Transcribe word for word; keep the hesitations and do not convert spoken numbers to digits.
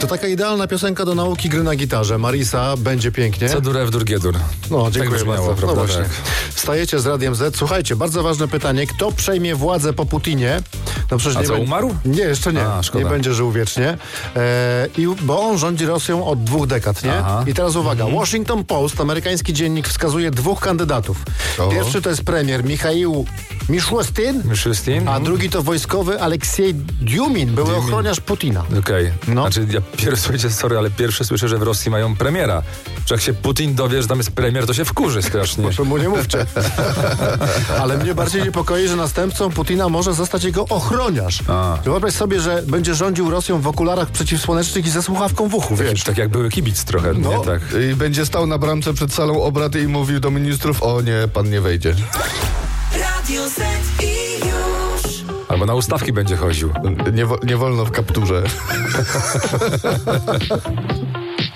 To taka idealna piosenka do nauki gry na gitarze. Marisa, będzie pięknie. Co dur, w dur. No, dziękuję tak bardzo. prawda? No właśnie. Tak. Wstajecie z Radiem Z. Słuchajcie, bardzo ważne pytanie. Kto przejmie władzę po Putinie? No przecież A nie co, be- umarł? Nie, jeszcze nie. A, szkoda. Nie będzie żył wiecznie. E, i, bo on rządzi Rosją od dwóch dekad, nie? Aha. I teraz uwaga. Mhm. Washington Post, amerykański dziennik, wskazuje dwóch kandydatów. O. Pierwszy to jest premier Michaił Miszłostyn, Miszustin? a drugi to wojskowy Aleksiej Diumin, były Diumin. ochroniarz Putina. Okej. Okay. No. Znaczy, ja pierwszy, słuchajcie, sorry, ale pierwszy słyszę, że w Rosji mają premiera. Że jak się Putin dowie, że tam jest premier, to się wkurzy strasznie. Proszę mu nie mówcie. Ale mnie bardziej niepokoi, że następcą Putina może zostać jego ochroniarz. A. Wyobraź sobie, że będzie rządził Rosją w okularach przeciwsłonecznych i ze słuchawką w uchu, wiesz. Tak jak były kibic trochę, No. nie tak? I będzie stał na bramce przed salą obrad i mówił do ministrów: o nie, pan nie wejdzie. Radio Z i już. Albo na ustawki będzie chodził. Nie, wo- nie wolno w kapturze.